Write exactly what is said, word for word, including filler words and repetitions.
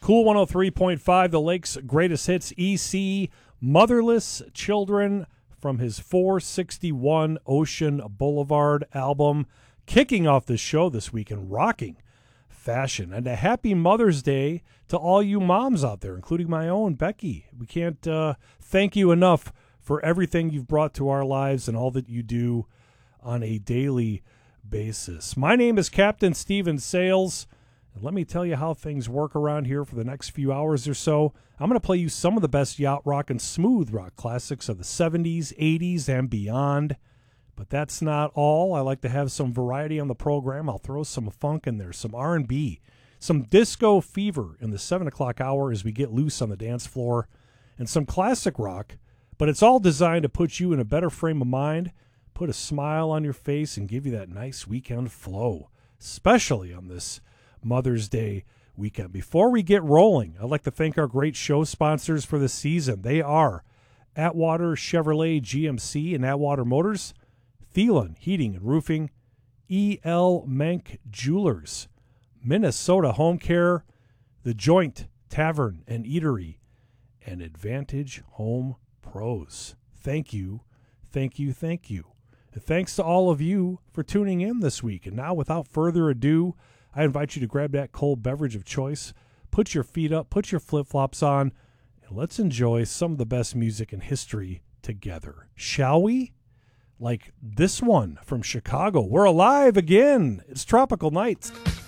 Cool one oh three point five, the Lake's greatest hits, E C, Motherless Children from his four sixty-one Ocean Boulevard album. Kicking off the show this week in rocking fashion. And a happy Mother's Day to all you moms out there, including my own, Becky. We can't uh, thank you enough for everything you've brought to our lives and all that you do on a daily basis. My name is Captain Steven Sales. And let me tell you how things work around here for the next few hours or so. I'm going to play you some of the best yacht rock and smooth rock classics of the seventies, eighties, and beyond. But that's not all. I like to have some variety on the program. I'll throw some funk in there, some R and B, some disco fever in the seven o'clock hour as we get loose on the dance floor, and some classic rock. But it's all designed to put you in a better frame of mind, put a smile on your face, and give you that nice weekend flow, especially on this Mother's Day weekend. Before we get rolling, I'd like to thank our great show sponsors for the season. They are Atwater Chevrolet G M C and Atwater Motors, Thielen Heating and Roofing, E L. Menk Jewelers, Minnesota Home Care, The Joint Tavern and Eatery, and Advantage Home Pros. Thank you, thank you, thank you. And thanks to all of you for tuning in this week. And now, without further ado, I invite you to grab that cold beverage of choice, put your feet up, put your flip-flops on, and let's enjoy some of the best music in history together. Shall we? Like this one from Chicago. We're alive again. It's Tropical Nights.